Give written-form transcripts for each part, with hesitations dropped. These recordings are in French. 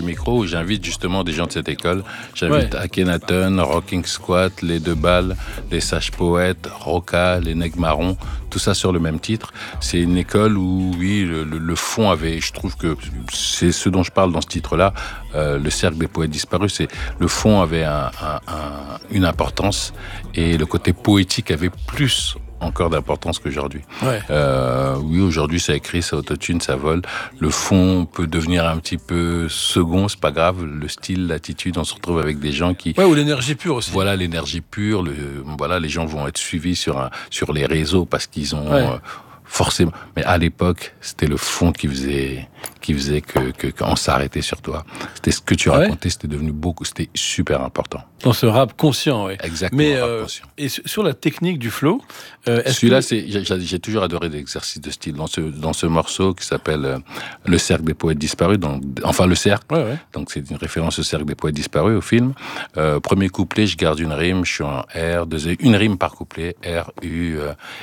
micro où j'invite justement des gens de cette école. J'invite Akhenaton, Rocking Squat, Les Deux Balles, Les Sages Poètes, Roca, Les Nègres Marrons, tout ça sur le même titre. C'est une école où, oui, le fond avait, je trouve que c'est ce dont je parle dans ce titre-là, le cercle des poètes disparus, c'est le fond avait une importance et le côté poétique avait plus encore d'importance qu'aujourd'hui. Oui, aujourd'hui, ça écrit, ça autotune, ça vole. Le fond peut devenir un petit peu second, c'est pas grave. Le style, l'attitude, on se retrouve avec des gens qui... ou l'énergie pure aussi. Voilà, l'énergie pure. Voilà, les gens vont être suivis sur les réseaux parce qu'ils ont... forcément. Mais à l'époque, c'était le fond qui faisait qu'on s'arrêtait sur toi. C'était ce que tu racontais, c'était devenu c'était super important. Dans ce rap conscient, oui. Exactement, rap conscient. Et sur la technique du flow, celui-là, j'ai toujours adoré l'exercice de style. Dans ce morceau qui s'appelle Le Cercle des Poètes Disparus, le Cercle, donc c'est une référence au Cercle des Poètes Disparus, au film. Premier couplet, je garde une rime, je suis en R, une rime par couplet, R, U,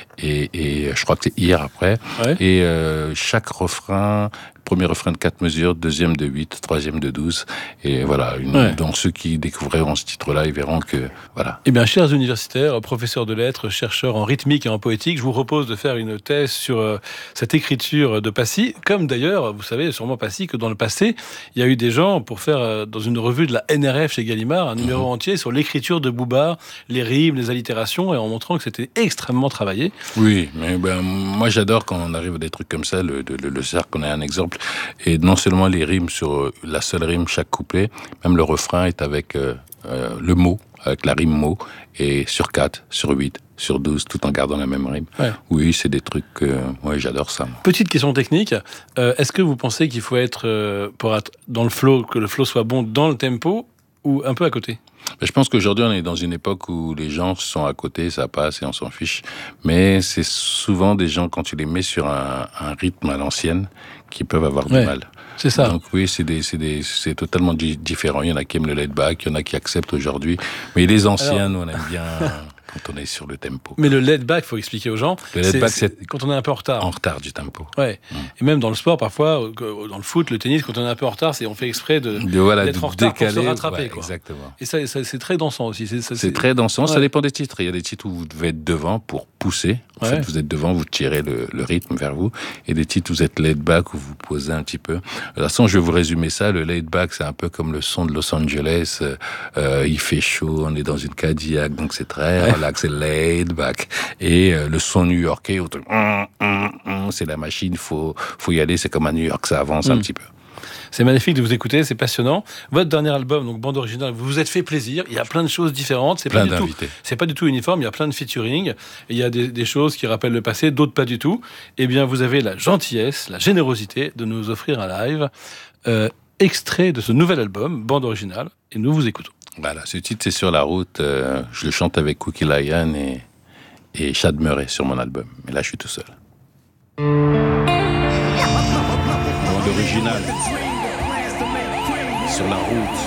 et je crois que c'est IR après. Et chaque refrain, premier refrain de 4 mesures, deuxième de 8, troisième de 12. Et voilà, donc ceux qui découvriront ce titre-là, ils verront que, voilà. Eh bien, chers universitaires, professeurs de lettres, chercheurs en rythmique et en poétique, je vous propose de faire une thèse sur cette écriture de Passy. Comme d'ailleurs, vous savez sûrement Passy, que dans le passé, il y a eu des gens pour faire, dans une revue de la NRF chez Gallimard, un numéro entier sur l'écriture de Booba, les rimes, les allitérations, et en montrant que c'était extrêmement travaillé. Oui, mais moi j'adore quand on arrive à des trucs comme ça, le cercle, on a un exemple. Et non seulement les rimes sur la seule rime, chaque couplet, même le refrain est avec le mot, avec la rime mot, et sur 4, sur 8, sur 12, tout en gardant la même rime. Oui, c'est des trucs, j'adore ça. Petite question technique, est-ce que vous pensez qu'il faut être, pour être dans le flow, que le flow soit bon dans le tempo, ou un peu à côté ? Je pense qu'aujourd'hui, on est dans une époque où les gens sont à côté, ça passe et on s'en fiche. Mais c'est souvent des gens, quand tu les mets sur un rythme à l'ancienne, qui peuvent avoir du mal. C'est ça. Donc oui, c'est totalement différent. Il y en a qui aiment le laid back, il y en a qui acceptent aujourd'hui. Mais les anciens, nous, on aime bien quand on est sur le tempo. Mais le laid back, il faut expliquer aux gens, le laid back, c'est quand on est un peu en retard. En retard du tempo. Et même dans le sport, parfois, dans le foot, le tennis, quand on est un peu en retard, on fait exprès d'être en retard pour se rattraper. Exactement. Et ça, c'est très dansant aussi. C'est très dansant, ça dépend des titres. Il y a des titres où vous devez être devant pour pousser. En fait, vous êtes devant, vous tirez le rythme vers vous. Et des titres où vous êtes laid back, où vous posez un petit peu. De toute façon, je vais vous résumer ça. Le laid back, c'est un peu comme le son de Los Angeles. Il fait chaud, on est dans une Cadillac, donc c'est très relax, c'est laid back. Et le son new-yorkais, c'est la machine, faut y aller, c'est comme à New York, ça avance un petit peu. C'est magnifique de vous écouter, c'est passionnant. Votre dernier album, donc bande originale, vous vous êtes fait plaisir. Il y a plein de choses différentes. C'est pas du tout uniforme. Il y a plein de featuring. Il y a des choses qui rappellent le passé, d'autres pas du tout. Eh bien, vous avez la gentillesse, la générosité de nous offrir un live extrait de ce nouvel album, bande originale, et nous vous écoutons. Voilà, ce titre c'est Sur la route. Je le chante avec Cookie Lion et Chad Murray sur mon album. Mais là, je suis tout seul. Bande originale. Sur la route.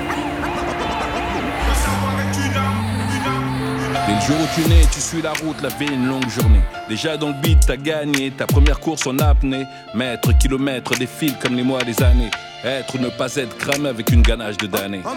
Dès le jour où tu nais, tu suis la route, la vie est une longue journée. Déjà dans le beat, t'as gagné ta première course en apnée. Mètres, kilomètres, défilent comme les mois, les années. Être ou ne pas être cramé avec une ganache de damnés.